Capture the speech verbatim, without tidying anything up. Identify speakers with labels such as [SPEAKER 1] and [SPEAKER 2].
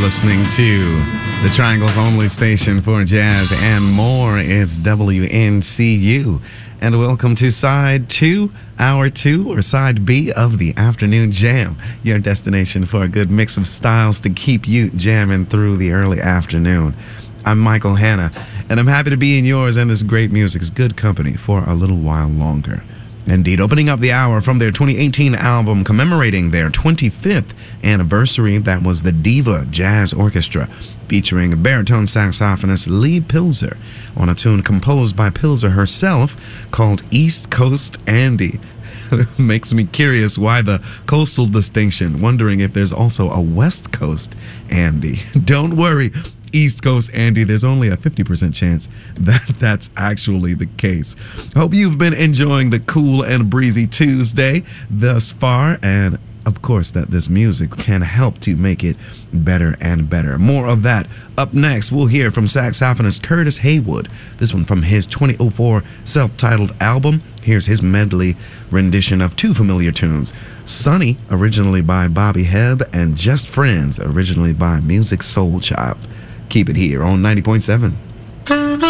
[SPEAKER 1] listening to the Triangle's only station for jazz and more. It's W N C U. And welcome to Side two, Hour two, or Side B of the Afternoon Jam, your destination for a good mix of styles to keep you jamming through the early afternoon. I'm Michael Hanna, and I'm happy to be in yours and this great music's good company for a little while longer. Indeed, opening up the hour from their twenty eighteen album commemorating their twenty-fifth anniversary, that was the Diva Jazz Orchestra, featuring baritone saxophonist Lee Pilzer on a tune composed by Pilzer herself called East Coast Andy. Makes me curious why the coastal distinction, wondering if there's also a West Coast Andy. Don't worry, East Coast Andy, there's only a fifty percent chance that that's actually the case. Hope you've been enjoying the cool and breezy Tuesday thus far, and of course that this music can help to make it better and better. More of that up next. We'll hear from saxophonist Curtis Haywood, this one from his twenty oh four self-titled album. Here's his medley rendition of two familiar tunes, Sunny, originally by Bobby Hebb, and Just Friends, originally by Musiq Soulchild. Keep it here on ninety point seven.